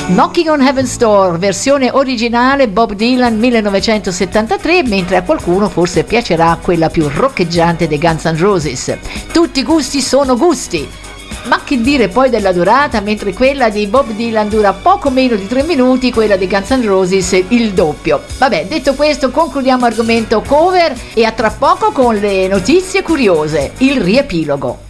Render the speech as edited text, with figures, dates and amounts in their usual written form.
Knocking on Heaven's Door, versione originale Bob Dylan 1973, mentre a qualcuno forse piacerà quella più roccheggiante dei Guns N' Roses. Tutti gusti sono gusti. Ma che dire poi della durata, mentre quella di Bob Dylan dura poco meno di 3 minuti, quella di Guns N' Roses il doppio. Vabbè, detto questo, concludiamo argomento cover e a tra poco con le notizie curiose, il riepilogo.